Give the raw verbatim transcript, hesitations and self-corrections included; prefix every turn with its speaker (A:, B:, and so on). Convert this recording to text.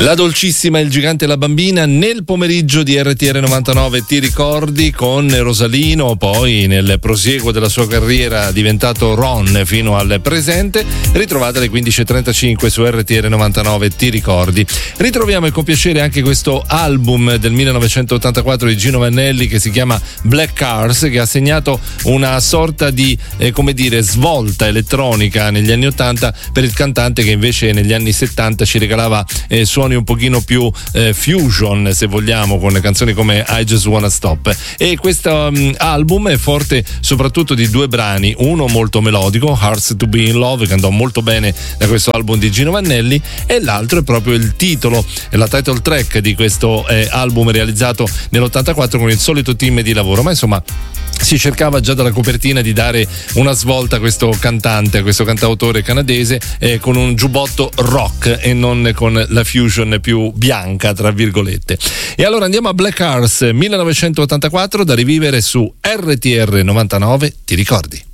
A: La dolcissima Il gigante e la bambina nel pomeriggio di R T R novantanove, ti ricordi, con Rosalino, poi nel prosieguo della sua carriera diventato Ron fino al presente, ritrovata alle quindici e trentacinque su R T R novantanove, ti ricordi. Ritroviamo con piacere anche questo album del millenovecentottantaquattro di Gino Vannelli che si chiama Black Cars, che ha segnato una sorta di eh, come dire svolta elettronica negli anni ottanta per il cantante, che invece negli anni settanta ci regalava eh, suoni un pochino più eh, fusion, se vogliamo, con canzoni come I Just Wanna Stop. E questo um, album è forte soprattutto di due brani, uno molto melodico, Hearts to Be in Love, che andò molto bene da questo album di Gino Vannelli, e l'altro è proprio il titolo, la title track di questo eh, album realizzato nell'ottantaquattro con il solito team di lavoro. Ma insomma, si cercava già dalla copertina di dare una svolta a questo cantante, a questo cantautore canadese, eh, con un giubbotto rock e non con la fusion più bianca, tra virgolette. E allora andiamo a Black Cars millenovecentottantaquattro, da rivivere su R T R novantanove, ti ricordi?